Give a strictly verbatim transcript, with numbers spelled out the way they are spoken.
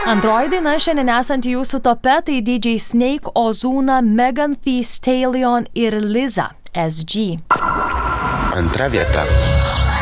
Antroji daina šiandien esanti jūsų tope tai D J Snake, Ozuna, Megan Thee Stallion ir Liza S G. Antra vieta.